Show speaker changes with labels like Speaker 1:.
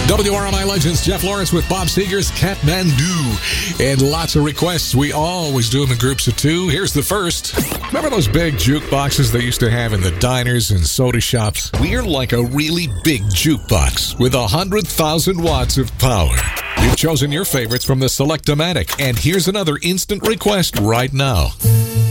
Speaker 1: WRMI Legends, Jeff Lawrence with Bob Seger's Kathmandu. And lots of requests. We always do them in groups of two. Here's the first. Remember those big jukeboxes they used to have in the diners and soda shops? We're like a really big jukebox with 100,000 watts of power. You've chosen your favorites from the Select-O-Matic. And here's another instant request right now.